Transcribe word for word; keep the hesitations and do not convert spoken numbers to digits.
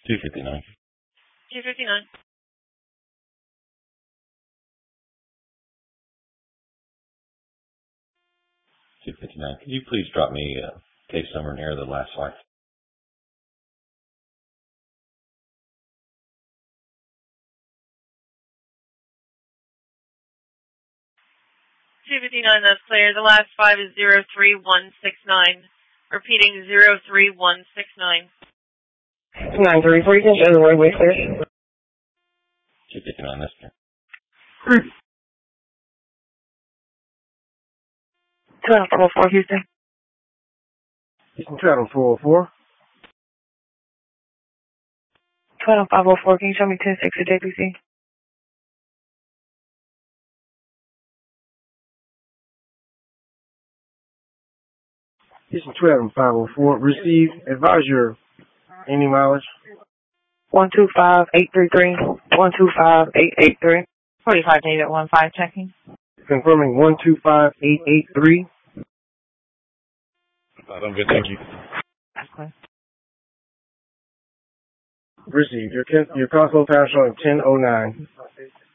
two fifty-nine. two fifty-nine. two fifty-nine. Could you please drop me uh, case number and error the last five? two fifty-nine, that's clear. The last five is zero three one six nine. Repeating, zero three one six nine. nine three four, you can show the roadway clear. two fifty-nine, that's clear. Hmm. twelve five oh four, Houston. Houston Travel four oh four. twelve five oh four, can you show me ten six at J P C? Houston Travel five oh four. Receive. Advise your any mileage. one two five eight three three. one two five eight eight three. forty-five David one five checking. Confirming one two five eight eight three. I'm good, thank you. That's clear. Received. Your, your console time showing ten oh nine.